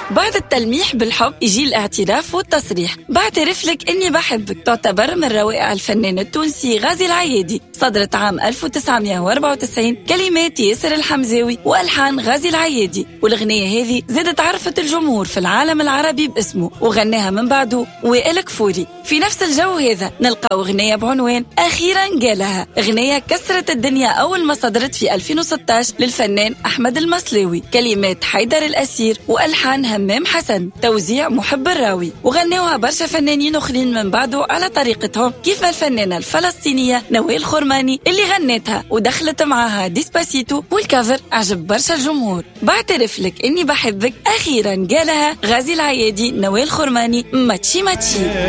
بعد التلميح بالحب يجي الاعتراف والتصريح. بعترف لك إني بحبك تعتبر من روائع الفنان التونسي غازي العيادي، صدرت عام 1994، كلمات ياسر الحمزاوي وألحان غازي العيادي. والأغنية هذه زادت عرفت الجمهور في العالم العربي باسمه، وغناها من بعده وائل كفوري. في نفس الجو هذا نلقى أغنية بعنوان أخيرا قالها، أغنية كسرت الدنيا أول ما صدرت في 2016 للفنان أحمد المصلاوي، كلمات حيدر الأسير وألحان همام حسن، توزيع محب الراوي. وغنوها برشا فنانين أخرين من بعده على طريقتهم، كيف الفنانة الفلسطينية نوال خرماني اللي غنتها ودخلت معها ديسباسيتو، والكافر عجب برشا الجمهور. بعترف لك إني بحبك أخيرا قالها غازي العيادي، نوال خرماني، ماتشي ماتشي.